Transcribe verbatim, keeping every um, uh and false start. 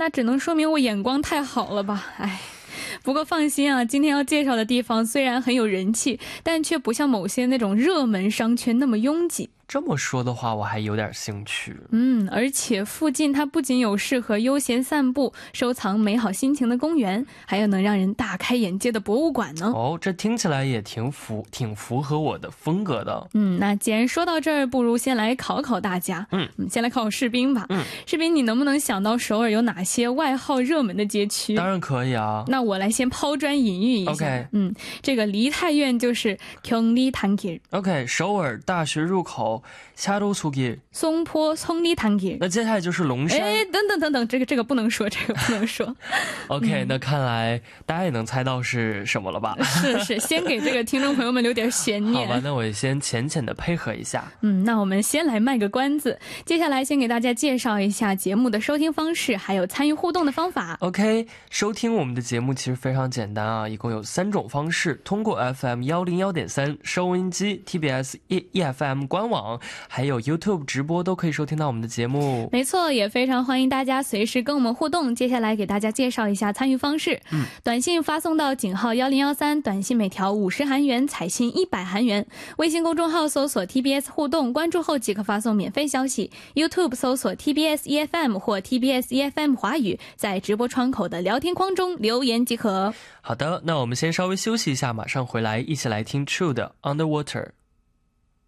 那只能说明我眼光太好了吧，哎。不过放心啊，今天要介绍的地方虽然很有人气，但却不像某些那种热门商圈那么拥挤。 这么说的话我还有点兴趣。 嗯，而且附近它不仅有适合悠闲散步收藏美好心情的公园，还有能让人大开眼界的博物馆呢。 哦，这听起来也挺符挺符合我的风格的。 嗯，那既然说到这儿，不如先来考考大家。 嗯， 先来考考士兵吧。 嗯， 士兵你能不能想到首尔有哪些外号热门的街区？ 当然可以啊。 那我来先抛砖引玉一下。 OK， 嗯，这个梨泰院就是경리단길。 OK， 首尔大学入口샤로소길， 松坡성리단길。 那接下来就是龙山。 哎，等等等等，这个这个不能说，这个不能说。 OK， 嗯， 那看来大家也能猜到是什么了吧？ 是是，先给这个听众朋友们留点悬念。 好吧，那我也先浅浅的配合一下。 嗯，那我们先来卖个关子，接下来先给大家介绍一下节目的收听方式，还有参与互动的方法。 OK， 收听我们的节目其实非常简单啊，一共有三种方式，通过 F M 一零一点三 收音机、T B S E F M 官网，还有 YouTube 直播都可以收听到我们的节目。 没错，也非常欢迎大家随时跟我们互动。接下来给大家介绍一下参与方式。 嗯， 短信发送到井号一零一三，短信每条五十韩元，彩信一百韩元。微信公众号搜索 T B S 互动，关注后即可发送免费消息。YouTube 搜索 T B S E F M 或 T B S E F M 华语，在直播窗口的聊天框中留言即可。 好的，那我们先稍微休息一下，马上回来一起来听 True 的 Underwater。